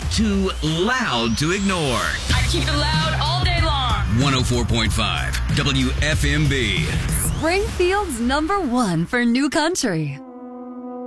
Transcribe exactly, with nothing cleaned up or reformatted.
too loud to ignore. I keep it loud all day long. one oh four point five W F M B. Springfield's number one for new country.